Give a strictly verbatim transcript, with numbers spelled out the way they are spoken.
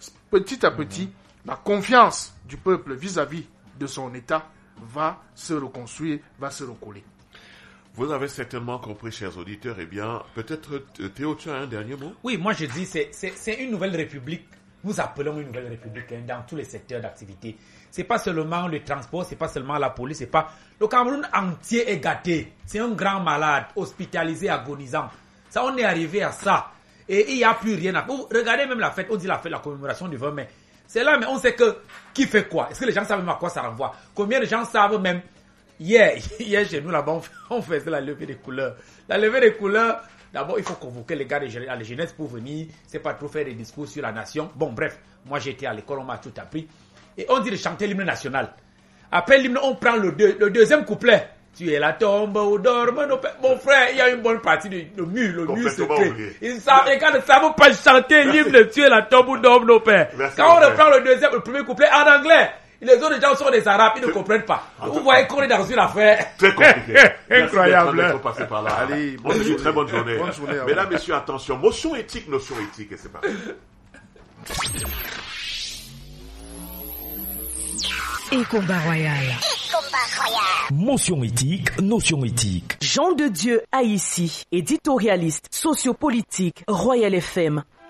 petit à petit, mmh. la confiance du peuple vis-à-vis de son État va se reconstruire, va se recoller. Vous avez certainement compris, chers auditeurs, eh bien, peut-être Théo, tu as un dernier mot? Oui, moi je dis, c'est, c'est, c'est une nouvelle république. Nous appelons une nouvelle république hein, dans tous les secteurs d'activité. C'est pas seulement le transport, c'est pas seulement la police, c'est pas... Le Cameroun entier est gâté. C'est un grand malade, hospitalisé, agonisant. Ça, on est arrivé à ça. Et il n'y a plus rien à... Vous regardez même la fête, on dit la fête, la commémoration du vingt mai. C'est là, mais on sait que qui fait quoi. Est-ce que les gens savent même à quoi ça renvoie? Combien de gens savent même... Hier, hier chez nous, là-bas, on faisait la levée des couleurs. La levée des couleurs, d'abord, il faut convoquer les gars de la jeunesse pour venir. C'est pas trop faire des discours sur la nation. Bon, bref, moi j'étais à l'école, on m'a tout appris. Et on dit de chanter l'hymne national. Après l'hymne, on prend le, deux, le deuxième couplet. Tu es la tombe où dorment nos pères. Mon frère, il y a une bonne partie de, de mur, le mur secret. Ils savent, les gars ne savent pas chanter l'hymne. Tu es la tombe où dorment nos pères. Merci. Quand on reprend le deuxième, le premier couplet en anglais, les autres gens sont des arabes, ils ne comprennent pas. Vous voyez qu'on est dans une affaire. Très compliqué. Incroyable. Merci d'être passé par là. Allez, bonne journée. Très bonne journée. Bonne journée. Mesdames, messieurs, attention. Motion éthique, notion éthique, et c'est parti. Et combat royal. Motion éthique, notion éthique. Jean de Dieu Haïssi, éditorialiste, sociopolitique, Royal F M.